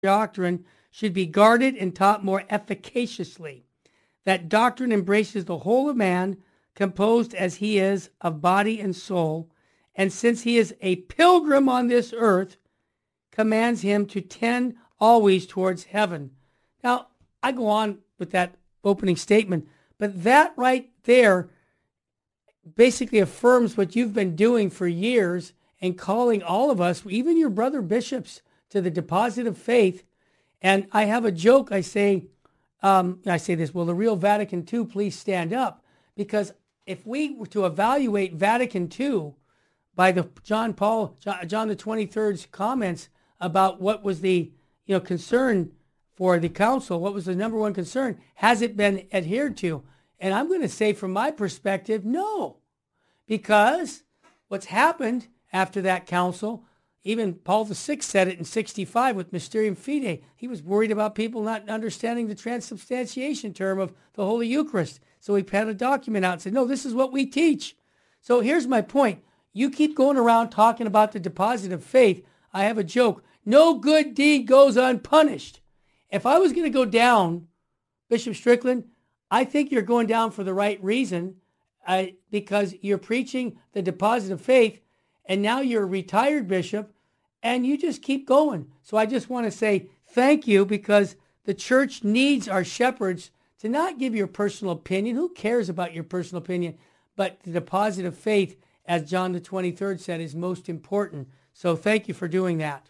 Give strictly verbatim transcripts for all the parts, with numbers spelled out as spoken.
doctrine should be guarded and taught more efficaciously. That doctrine embraces the whole of man, composed as he is of body and soul, and since he is a pilgrim on this earth, commands him to tend always towards heaven. Now, I go on with that opening statement, but that right there basically affirms what you've been doing for years and calling all of us, even your brother bishops, to the deposit of faith. And I have a joke. I say, um, I say this, will the real Vatican two please stand up? Because if we were to evaluate Vatican two by the John Paul, John, John the twenty-third's comments about what was the you know concern for the council, what was the number one concern, has it been adhered to? And I'm going to say from my perspective, no. Because what's happened after that council, even Paul the Sixth said it in sixty-five with Mysterium Fidei. He was worried about people not understanding the transubstantiation term of the Holy Eucharist. So he had a document out and said, no, this is what we teach. So here's my point. You keep going around talking about the deposit of faith. I have a joke. No good deed goes unpunished. If I was going to go down, Bishop Strickland, I think you're going down for the right reason, uh, because you're preaching the deposit of faith, and now you're a retired bishop, and you just keep going. So I just want to say thank you, because the church needs our shepherds to not give your personal opinion. Who cares about your personal opinion? But the deposit of faith, as John the twenty-third said, is most important. So thank you for doing that.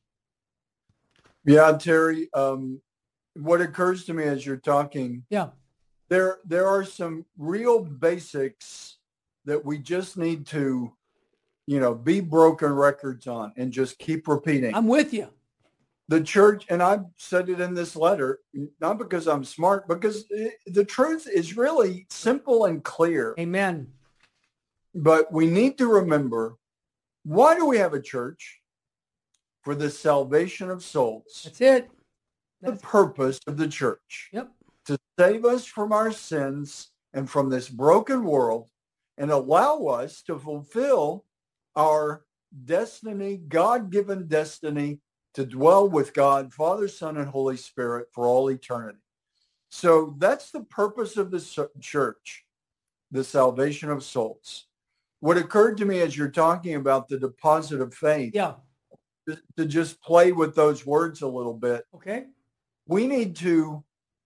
Yeah, Terry, um, what occurs to me as you're talking, yeah, there there are some real basics that we just need to, you know, be broken records on and just keep repeating. I'm with you. The church, and I've said it in this letter, not because I'm smart, because it, the truth is really simple and clear. Amen. But we need to remember, why do we have a church? For the salvation of souls. That's it. That's the purpose of the church. Yep. To save us from our sins and from this broken world, and allow us to fulfill our destiny, God-given destiny, to dwell with God, Father, Son, and Holy Spirit for all eternity. So that's the purpose of the church, the salvation of souls. What occurred to me as you're talking about the deposit of faith, yeah, to, to just play with those words a little bit. Okay. We need to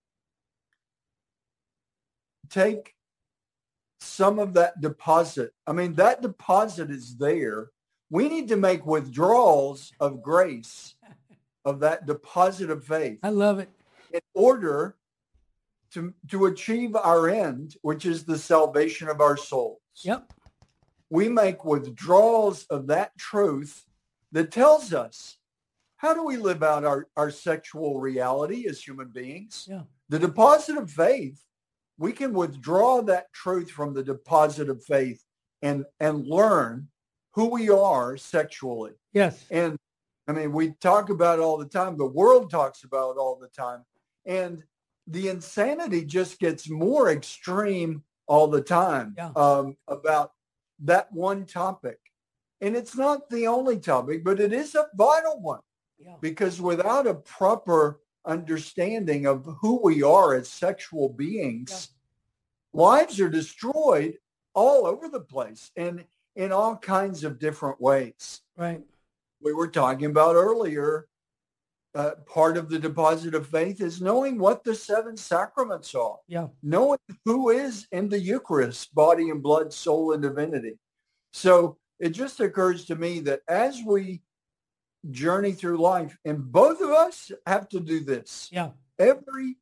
take some of that deposit. I mean, that deposit is there. We need to make withdrawals of grace, of that deposit of faith. I love it. In order to, to achieve our end, which is the salvation of our souls. Yep. We make withdrawals of that truth that tells us, how do we live out our, our sexual reality as human beings? Yeah. The deposit of faith, we can withdraw that truth from the deposit of faith and, and learn who we are sexually. Yes. And I mean, we talk about it all the time. The world talks about it all the time. And the insanity just gets more extreme all the time. Yeah. um, about that one topic. And it's not the only topic, but it is a vital one. Yeah. Because without a proper understanding of who we are as sexual beings, yeah. lives are destroyed all over the place and in all kinds of different ways. Right. We were talking about earlier, uh, part of the deposit of faith is knowing what the seven sacraments are. Yeah. Knowing who is in the Eucharist, body and blood, soul and divinity. So it just occurs to me that as we journey through life, and both of us have to do this. Yeah. Every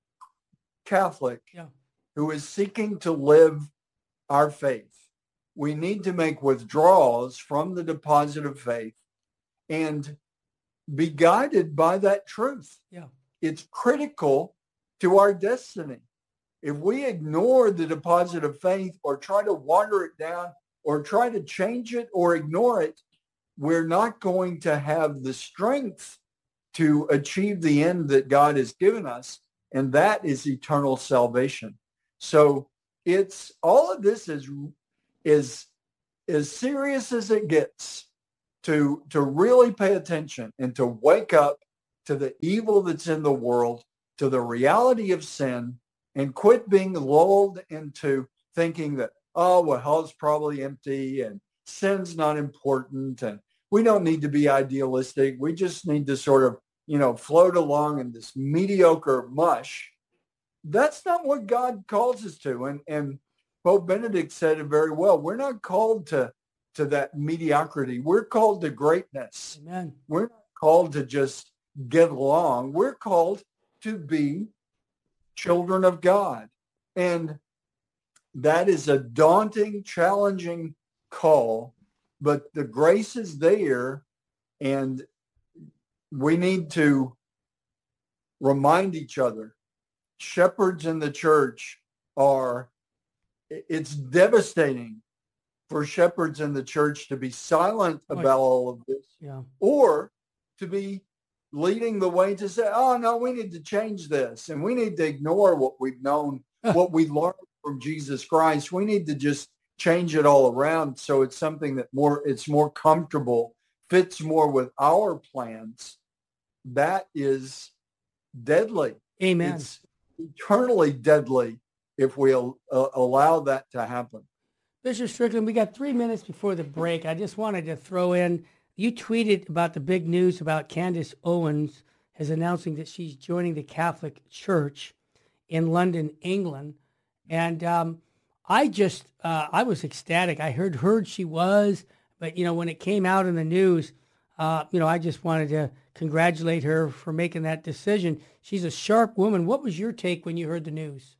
Catholic yeah. who is seeking to live our faith, we need to make withdrawals from the deposit of faith and be guided by that truth. Yeah. It's critical to our destiny. If we ignore the deposit of faith or try to water it down or try to change it or ignore it, we're not going to have the strength to achieve the end that God has given us, and that is eternal salvation. So it's all of this is is as serious as it gets to to really pay attention and to wake up to the evil that's in the world, to the reality of sin, and quit being lulled into thinking that, oh, well, hell's probably empty and sin's not important and we don't need to be idealistic. We just need to sort of, you know, float along in this mediocre mush. That's not what God calls us to. And, and Pope Benedict said it very well. We're not called to, to that mediocrity. We're called to greatness. Amen. We're not called to just get along. We're called to be children of God. And that is a daunting, challenging call, but the grace is there, and we need to remind each other. Shepherds in the church are, it's devastating for shepherds in the church to be silent about all of this, yeah. or to be leading the way to say, oh, no, we need to change this. And we need to ignore what we've known, what we learned from Jesus Christ. We need to just change it all around so it's something that more, it's more comfortable, fits more with our plans. That is deadly. Amen. It's eternally deadly if we uh, allow that to happen. Bishop Strickland, we got three minutes before the break. I just wanted to throw in, you tweeted about the big news about Candace Owens as announcing that she's joining the Catholic Church in London, England. And um, I just, uh, I was ecstatic. I heard, heard she was, but, you know, when it came out in the news, uh, you know, I just wanted to congratulate her for making that decision. She's a sharp woman. What was your take when you heard the news?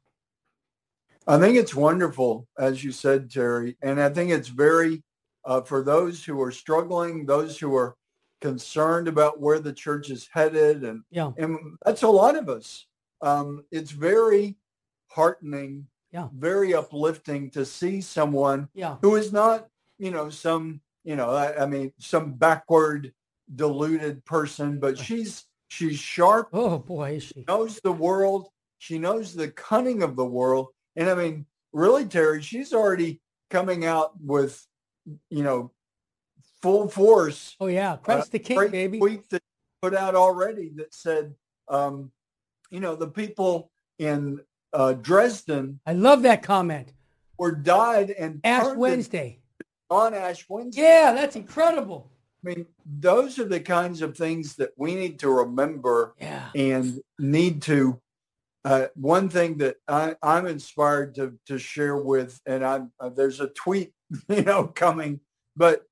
I think it's wonderful, as you said, Terry. And I think it's very, uh, for those who are struggling, those who are concerned about where the church is headed. And, yeah. and that's a lot of us. Um, it's very heartening, yeah. very uplifting to see someone yeah. who is not, you know, some, you know, I, I mean, some backward, deluded person, but she's, she's sharp. Oh, boy, is she. She knows the world. She knows the cunning of the world. And I mean, really, Terry, she's already coming out with, you know, full force. Oh, yeah. Christ uh, the King, baby. Tweet that put out already that said, um, you know, the people in uh, Dresden. I love that comment. Were died and Ash Wednesday. On Ash Wednesday. Yeah, that's incredible. I mean, those are the kinds of things that we need to remember yeah. and need to. Uh, one thing that I, I'm inspired to to share with, and I'm, uh, there's a tweet, you know, coming, but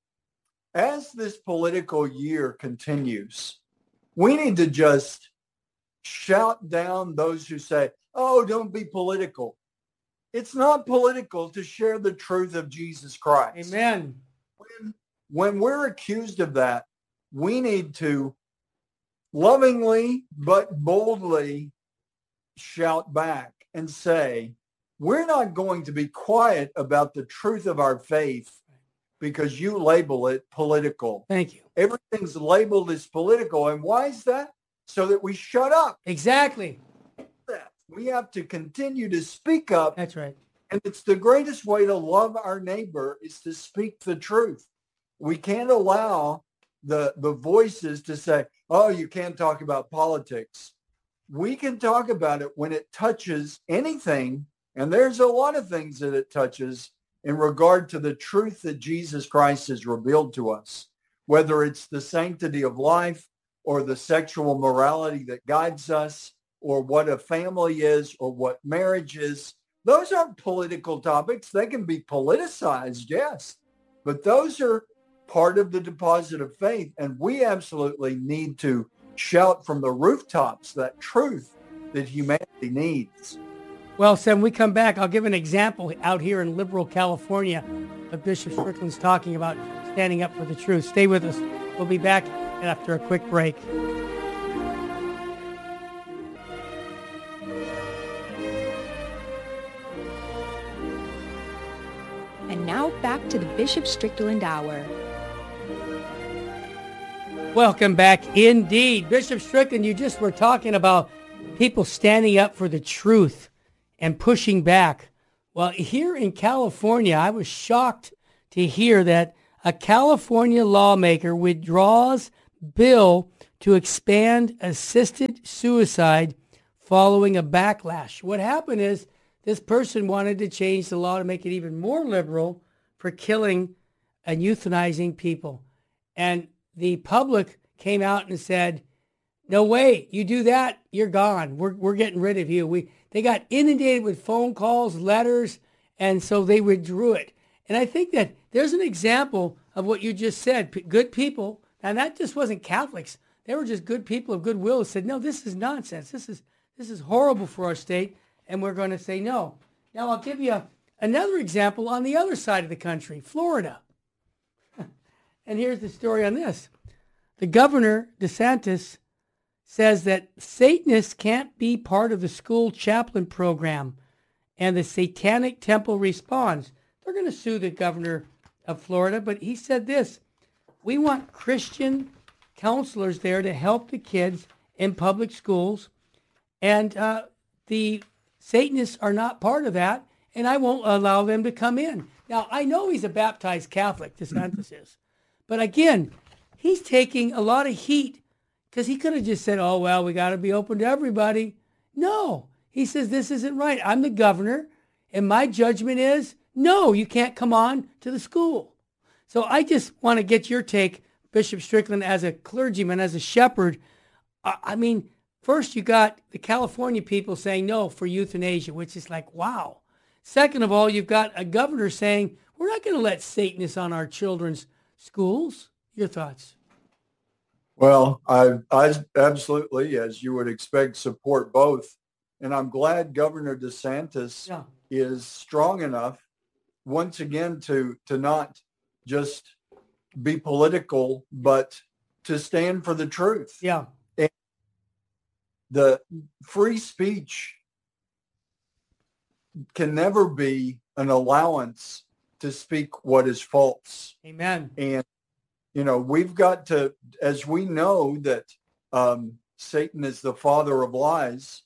as this political year continues, we need to just shout down those who say, oh, don't be political. It's not political to share the truth of Jesus Christ. Amen. When, when we're accused of that, we need to lovingly but boldly shout back and say, we're not going to be quiet about the truth of our faith because you label it political. Thank you. Everything's labeled as political. And why is that? So that we shut up. Exactly. We have to continue to speak up. That's right. And it's the greatest way to love our neighbor is to speak the truth. We can't allow the, the voices to say, oh, you can't talk about politics. We can talk about it when it touches anything, and there's a lot of things that it touches in regard to the truth that Jesus Christ has revealed to us, whether it's the sanctity of life or the sexual morality that guides us or what a family is or what marriage is. Those aren't political topics. They can be politicized, yes, but those are part of the deposit of faith, and we absolutely need to shout from the rooftops that truth that humanity needs. Well, so when we come back, I'll give an example out here in liberal California of Bishop Strickland's talking about standing up for the truth. Stay with us. We'll be back after a quick break. And now back to the Bishop Strickland Hour. Welcome back indeed. Bishop Strickland, you just were talking about people standing up for the truth and pushing back. Well, here in California, I was shocked to hear that a California lawmaker withdraws bill to expand assisted suicide following a backlash. What happened is this person wanted to change the law to make it even more liberal for killing and euthanizing people. And the public came out and said, no way, you do that, you're gone. We're we're getting rid of you. We They got inundated with phone calls, letters, and so they withdrew it. And I think that there's an example of what you just said. P- good people, and that just wasn't Catholics. They were just good people of goodwill who said, no, this is nonsense. This is this is horrible for our state, and we're going to say no. Now, I'll give you another example on the other side of the country, Florida. And here's the story on this. The governor, DeSantis, says that Satanists can't be part of the school chaplain program, and the Satanic Temple responds. They're going to sue the governor of Florida, but he said this: we want Christian counselors there to help the kids in public schools, and uh, the Satanists are not part of that, and I won't allow them to come in. Now, I know he's a baptized Catholic, DeSantis is, but again, he's taking a lot of heat because he could have just said, oh, well, we got to be open to everybody. No, he says this isn't right. I'm the governor, and my judgment is, no, you can't come on to the school. So I just want to get your take, Bishop Strickland, as a clergyman, as a shepherd. I mean, first you got the California people saying no for euthanasia, which is like, wow. Second of all, you've got a governor saying, we're not going to let Satanists on our children's schools. Your thoughts? Well, I, I absolutely, as you would expect, support both. And I'm glad Governor DeSantis yeah. is strong enough, once again, to, to not just be political, but to stand for the truth. Yeah. And the free speech can never be an allowance to speak what is false. Amen. And you know, we've got to, as we know that um, Satan is the father of lies,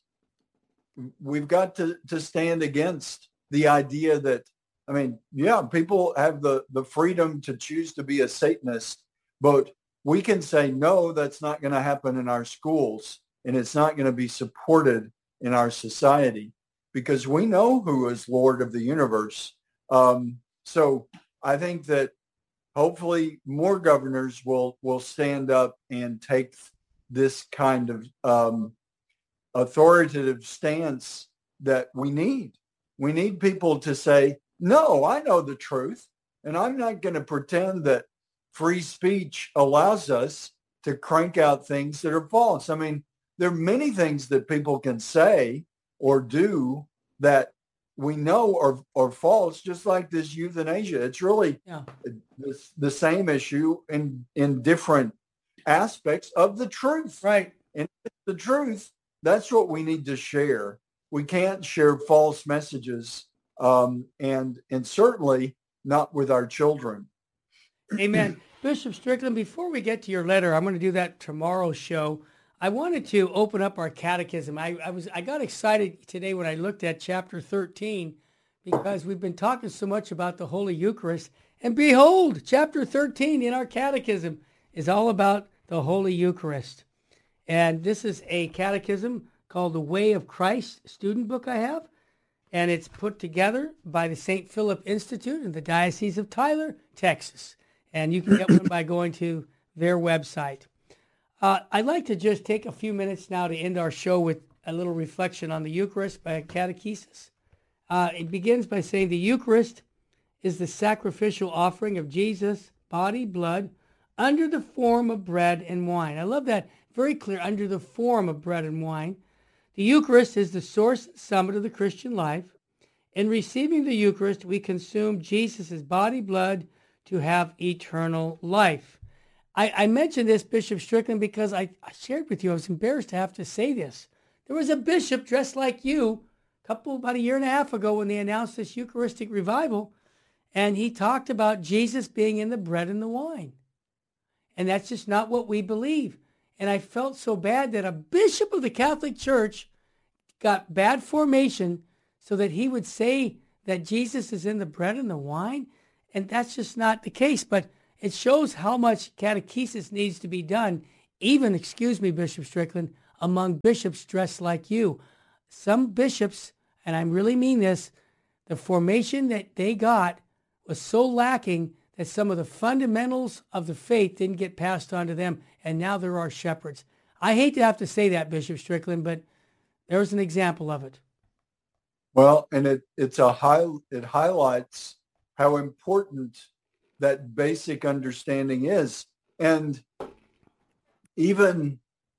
we've got to, to stand against the idea that, I mean, yeah, people have the, the freedom to choose to be a Satanist, but we can say, no, that's not going to happen in our schools, and it's not going to be supported in our society, because we know who is Lord of the universe. Um, so I think that hopefully more governors will, will stand up and take this kind of um, authoritative stance that we need. We need people to say, no, I know the truth, and I'm not going to pretend that free speech allows us to crank out things that are false. I mean, there are many things that people can say or do that we know are, are false, just like this euthanasia. It's really yeah. the, the same issue in, in different aspects of the truth. Right. And the truth, that's what we need to share. We can't share false messages, um, and and certainly not with our children. Amen. Bishop Strickland, before we get to your letter, I'm going to do that tomorrow's show. I wanted to open up our catechism. I, I was I got excited today when I looked at chapter thirteen, because we've been talking so much about the Holy Eucharist. And behold, chapter thirteen in our catechism is all about the Holy Eucharist. And this is a catechism called The Way of Christ student book I have. And it's put together by the Saint Philip Institute in the Diocese of Tyler, Texas. And you can get one by going to their website. Uh, I'd like to just take a few minutes now to end our show with a little reflection on the Eucharist by a catechesis. Uh, it begins by saying the Eucharist is the sacrificial offering of Jesus' body, blood, under the form of bread and wine. I love that. Very clear, under the form of bread and wine. The Eucharist is the source and summit of the Christian life. In receiving the Eucharist, we consume Jesus' body, blood, to have eternal life. I, I mentioned this, Bishop Strickland, because I, I shared with you, I was embarrassed to have to say this. There was a bishop dressed like you a couple, about a year and a half ago when they announced this Eucharistic revival, and he talked about Jesus being in the bread and the wine. And that's just not what we believe. And I felt so bad that a bishop of the Catholic Church got bad formation so that he would say that Jesus is in the bread and the wine. And that's just not the case. But it shows how much catechesis needs to be done even, excuse me, Bishop Strickland, among bishops dressed like you. Some bishops, and I really mean this, the formation that they got was so lacking that some of the fundamentals of the faith didn't get passed on to them, and now there are shepherds. I hate to have to say that, Bishop Strickland, but there's an example of it. Well, and it it's a high it highlights how important that basic understanding is. And even,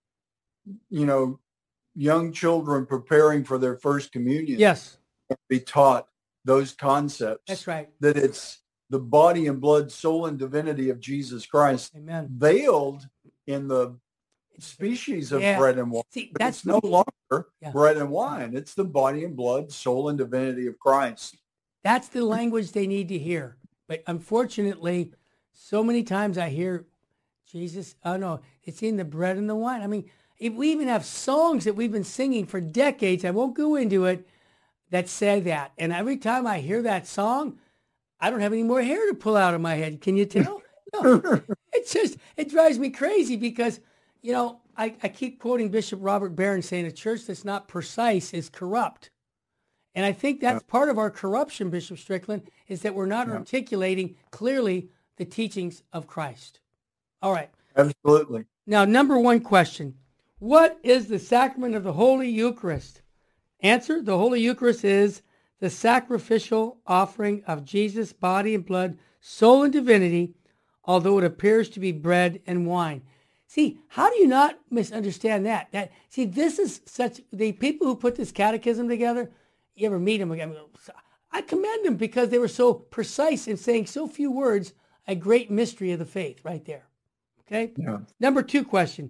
you know, young children preparing for their first communion, yes, be taught those concepts. That's right. That it's the body and blood, soul and divinity of Jesus Christ, Amen, veiled in the species of yeah. bread and wine. See, But that's it's no longer yeah. bread and wine. It's the body and blood, soul and divinity of Christ. That's the language they need to hear. But unfortunately, so many times I hear Jesus, oh no, it's in the bread and the wine. I mean, if we even have songs that we've been singing for decades, I won't go into it, that say that. And every time I hear that song, I don't have any more hair to pull out of my head. Can you tell? No, it's just, it drives me crazy because, you know, I, I keep quoting Bishop Robert Barron saying a church that's not precise is corrupt. And I think that's yeah. part of our corruption, Bishop Strickland, is that we're not yeah. articulating clearly the teachings of Christ. All right. Absolutely. Now, number one question. What is the sacrament of the Holy Eucharist? Answer, the Holy Eucharist is the sacrificial offering of Jesus' body and blood, soul and divinity, although it appears to be bread and wine. See, how do you not misunderstand that? That see, this is such, the people who put this catechism together, you ever meet them again? I commend them because they were so precise in saying so few words, a great mystery of the faith right there. Okay? Yeah. Number two question.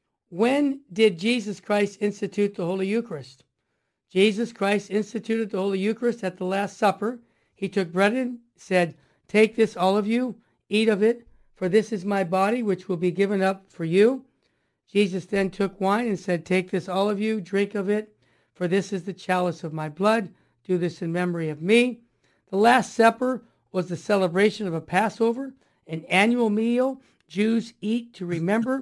When did Jesus Christ institute the Holy Eucharist? Jesus Christ instituted the Holy Eucharist at the Last Supper. He took bread and said, "Take this, all of you, eat of it, for this is my body, which will be given up for you." Jesus then took wine and said, "Take this, all of you, drink of it, for this is the chalice of my blood. Do this in memory of me." The Last Supper was the celebration of a Passover, an annual meal Jews eat to remember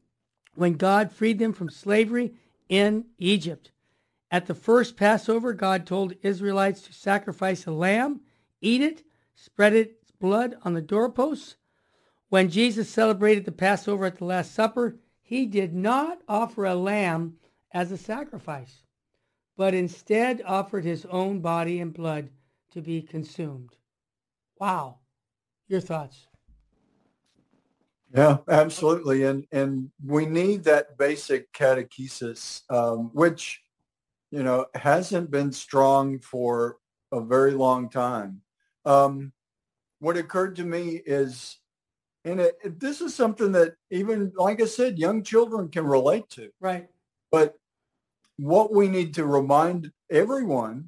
when God freed them from slavery in Egypt. At the first Passover, God told Israelites to sacrifice a lamb, eat it, spread its blood on the doorposts. When Jesus celebrated the Passover at the Last Supper, he did not offer a lamb as a sacrifice, but instead offered his own body and blood to be consumed. Wow. Your thoughts? Yeah, absolutely. And and we need that basic catechesis, um, which, you know, hasn't been strong for a very long time. Um, what occurred to me is, and it, it, this is something that even, like I said, young children can relate to. Right. But what we need to remind everyone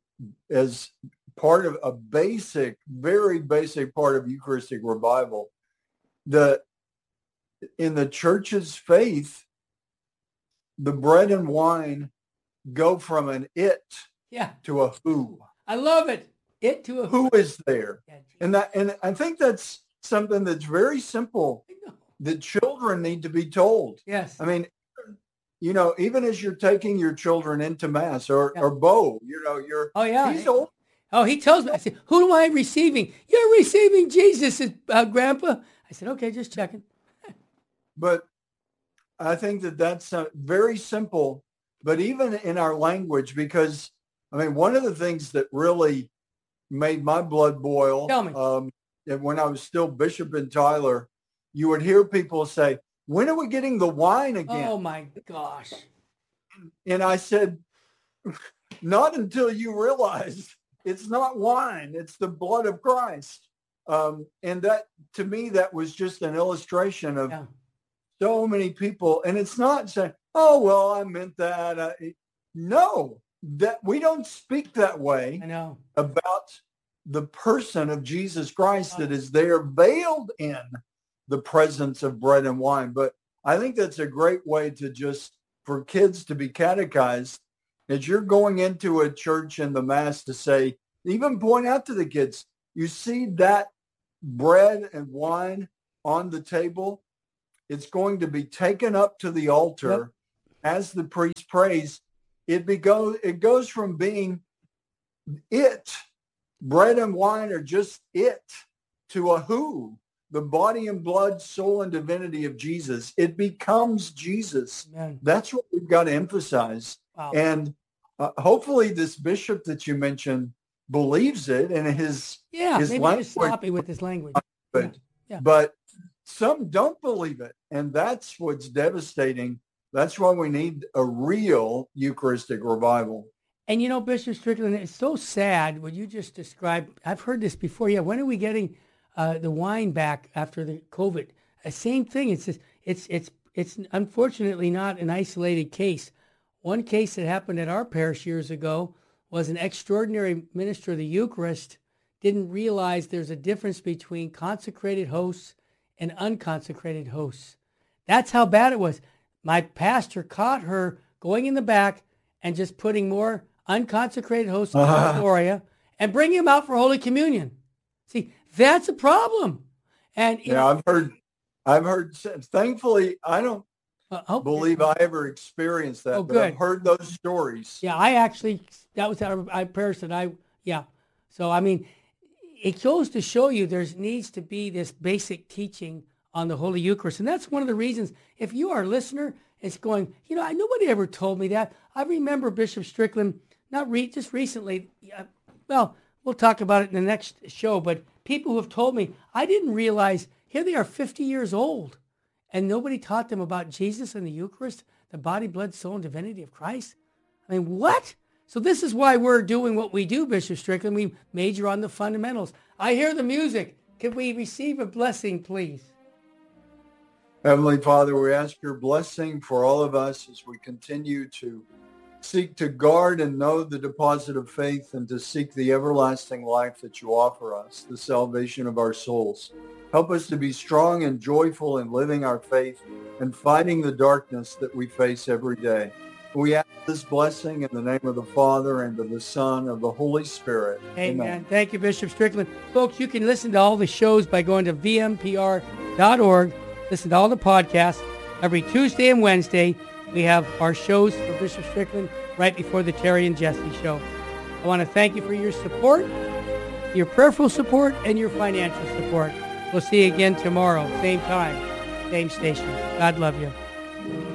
as part of a basic, very basic part of Eucharistic revival, that in the church's faith, the bread and wine go from an it yeah. to a who. I love it. It to a who. Who is there? Yeah, and that, and I think that's something that's very simple that children need to be told. Yes. I mean, you know, even as you're taking your children into Mass, or, yeah. or Bo, you know, you're, oh, yeah. he's old. Oh, he tells me, I said, who am I receiving? You're receiving Jesus, uh, Grandpa. I said, okay, just checking. But I think that that's uh, very simple, but even in our language, because, I mean, one of the things that really made my blood boil, Tell me. Um, when I was still Bishop in Tyler, you would hear people say, when are we getting the wine again? Oh, my gosh. And I said, not until you realize it's not wine, it's the blood of Christ. Um, and that, to me, that was just an illustration of yeah. so many people. And it's not saying, oh, well, I meant that. Uh, no, that we don't speak that way I know. about the person of Jesus Christ oh. that is there veiled in the presence of bread and wine. But I think that's a great way to just, for kids to be catechized, as you're going into a church in the Mass, to say, even point out to the kids, you see that bread and wine on the table, it's going to be taken up to the altar Yep. as the priest prays. It, be go, it goes from being it, bread and wine are just it, to a who, the body and blood, soul and divinity of Jesus. It becomes Jesus. Amen. That's what we've got to emphasize. Wow. And uh, hopefully this bishop that you mentioned believes it, and his Yeah, his maybe language, just sloppy with this language. but, Yeah. but some don't believe it. And that's what's devastating. That's why we need a real Eucharistic revival. And you know, Bishop Strickland, it's so sad what you just described. I've heard this before. Yeah, when are we getting uh, the wine back after the COVID? Uh, same thing. It's just, it's it's it's unfortunately not an isolated case. One case that happened at our parish years ago was an extraordinary minister of the Eucharist didn't realize there's a difference between consecrated hosts and unconsecrated hosts. That's how bad it was. My pastor caught her going in the back and just putting more unconsecrated hosts in Uh-huh. the Gloria and bringing them out for Holy Communion. See, that's a problem. And you Yeah, know, I've heard, I've heard, thankfully, I don't uh, oh, believe I ever experienced that, Oh, but I've good. heard those stories. Yeah, I actually, that was our, our parish that I, yeah. So, I mean, it goes to show you there needs to be this basic teaching on the Holy Eucharist. And that's one of the reasons, if you are a listener, it's going, you know, nobody ever told me that. I remember Bishop Strickland, not re- just recently, uh, well, we'll talk about it in the next show, but people who have told me, I didn't realize, here they are fifty years old, and nobody taught them about Jesus and the Eucharist, the body, blood, soul, and divinity of Christ. I mean, what? So this is why we're doing what we do, Bishop Strickland. We major on the fundamentals. I hear the music. Can we receive a blessing, please? Heavenly Father, we ask your blessing for all of us as we continue to seek to guard and know the deposit of faith and to seek the everlasting life that you offer us, the salvation of our souls. Help us to be strong and joyful in living our faith and fighting the darkness that we face every day. We ask this blessing in the name of the Father and of the Son and of the Holy Spirit. Amen. Amen. Thank you, Bishop Strickland. Folks, you can listen to all the shows by going to v m p r dot org. Listen to all the podcasts. Every Tuesday and Wednesday, we have our shows for Bishop Strickland right before the Terry and Jesse show. I want to thank you for your support, your prayerful support, and your financial support. We'll see you again tomorrow, same time, same station. God love you.